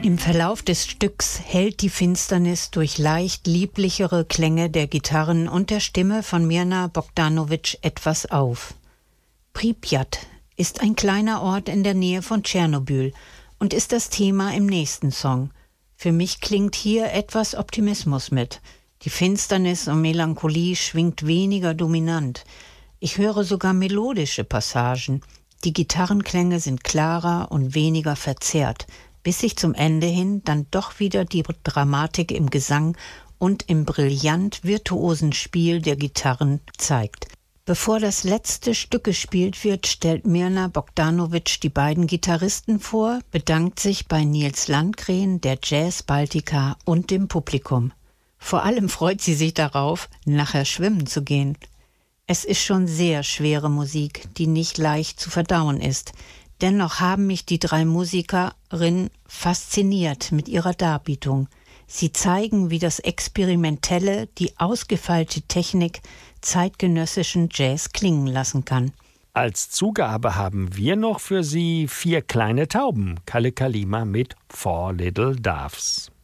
Im Verlauf des Stücks hält die Finsternis durch leicht lieblichere Klänge der Gitarren und der Stimme von Mirna Bogdanovic etwas auf. Pripjat ist ein kleiner Ort in der Nähe von Tschernobyl und ist das Thema im nächsten Song. Für mich klingt hier etwas Optimismus mit. Die Finsternis und Melancholie schwingt weniger dominant. Ich höre sogar melodische Passagen. Die Gitarrenklänge sind klarer und weniger verzerrt, bis sich zum Ende hin dann doch wieder die Dramatik im Gesang und im brillant virtuosen Spiel der Gitarren zeigt. Bevor das letzte Stück gespielt wird, stellt Mirna Bogdanovic die beiden Gitarristen vor, bedankt sich bei Nils Landgren, der Jazz Baltica und dem Publikum. Vor allem freut sie sich darauf, nachher schwimmen zu gehen. Es ist schon sehr schwere Musik, die nicht leicht zu verdauen ist. Dennoch haben mich die drei Musikerinnen fasziniert mit ihrer Darbietung. Sie zeigen, wie das Experimentelle, die ausgefeilte Technik zeitgenössischen Jazz klingen lassen kann. Als Zugabe haben wir noch für Sie 4 kleine Tauben, Kalle Kalima mit Four Little Doves.